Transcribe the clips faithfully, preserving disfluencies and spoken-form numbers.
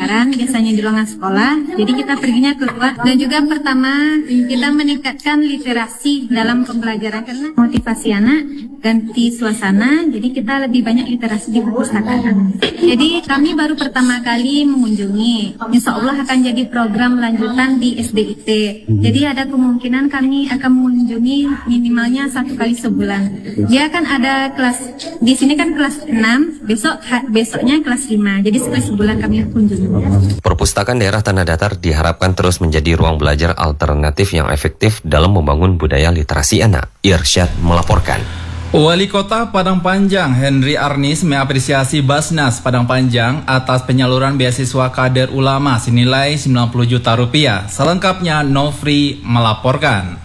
pembelajaran, biasanya di ruangan sekolah. Jadi kita perginya keluar. Dan juga pertama kita meningkatkan literasi dalam pembelajaran karena motivasi anak ganti suasana. Jadi kita lebih banyak literasi di perpustakaan. Jadi kami baru pertama kali mengunjungi. Insya Allah akan jadi program lanjutan di S D I T. Jadi ada kemungkinan kami akan mengunjungi minimalnya satu kali sebulan. Dia kan ada kelas di sini kan kelas enam, besok besoknya kelas lima. Jadi sekali sebulan kami kunjungi. Perpustakaan Daerah Tanah Datar diharapkan terus menjadi ruang belajar alternatif yang efektif dalam membangun budaya literasi anak. Irsyad melaporkan. Wali Kota Padang Panjang Henry Arnis mengapresiasi Basnas Padang Panjang atas penyaluran beasiswa kader ulama senilai sembilan puluh juta rupiah. Selengkapnya Nofri melaporkan.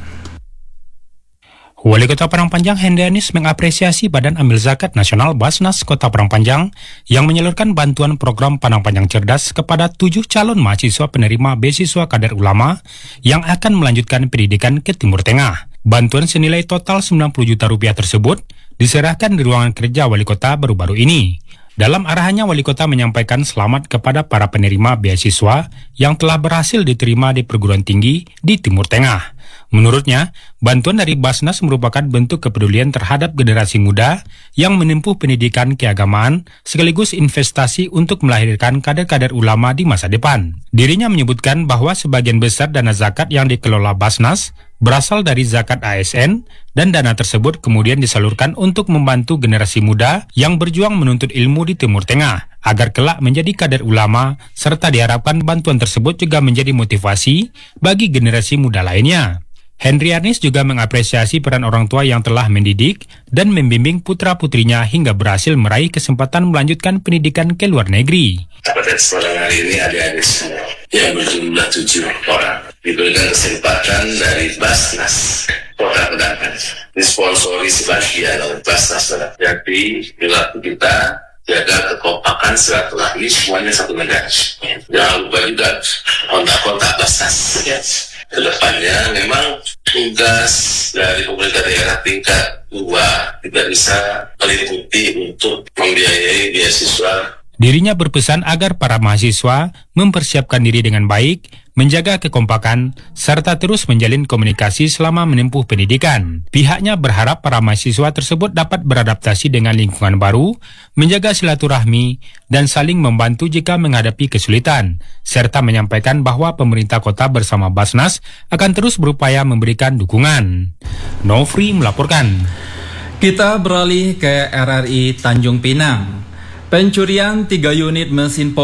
Wali Kota Padang Panjang Henry Arnis mengapresiasi Badan Amil Zakat Nasional Basnas Kota Padang Panjang yang menyalurkan bantuan program Padang Panjang Cerdas kepada tujuh calon mahasiswa penerima beasiswa kader ulama yang akan melanjutkan pendidikan ke Timur Tengah. Bantuan senilai total sembilan puluh juta rupiah tersebut diserahkan di ruangan kerja Wali Kota baru-baru ini. Dalam arahannya, Wali Kota menyampaikan selamat kepada para penerima beasiswa yang telah berhasil diterima di perguruan tinggi di Timur Tengah. Menurutnya, bantuan dari Basnas merupakan bentuk kepedulian terhadap generasi muda yang menempuh pendidikan keagamaan sekaligus investasi untuk melahirkan kader-kader ulama di masa depan. Dirinya menyebutkan bahwa sebagian besar dana zakat yang dikelola Basnas berasal dari zakat A S N dan dana tersebut kemudian disalurkan untuk membantu generasi muda yang berjuang menuntut ilmu di Timur Tengah agar kelak menjadi kader ulama, serta diharapkan bantuan tersebut juga menjadi motivasi bagi generasi muda lainnya. Henry Arnis juga mengapresiasi peran orang tua yang telah mendidik dan membimbing putra-putrinya hingga berhasil meraih kesempatan melanjutkan pendidikan ke luar negeri. Pada kesempatan hari ini adik-adik semua yang berjumlah tujuh orang diberikan kesempatan dari Basnas Kota Padang Panjang, disponsori sebagian oleh Basnas. Jadi perilaku kita jaga kekompakan silaturahmi semuanya satu negara. Jangan lupa juga kontak-kontak Basnas. Kedepannya memang tugas dari pemerintah daerah tingkat dua tidak bisa meliputi untuk membiayai beasiswa. Dirinya berpesan agar para mahasiswa mempersiapkan diri dengan baik, menjaga kekompakan, serta terus menjalin komunikasi selama menempuh pendidikan. Pihaknya berharap para mahasiswa tersebut dapat beradaptasi dengan lingkungan baru, menjaga silaturahmi, dan saling membantu jika menghadapi kesulitan, serta menyampaikan bahwa pemerintah kota bersama Basnas akan terus berupaya memberikan dukungan. Nofri melaporkan. Kita beralih ke R R I Tanjung Pinang. Pencurian tiga unit mesin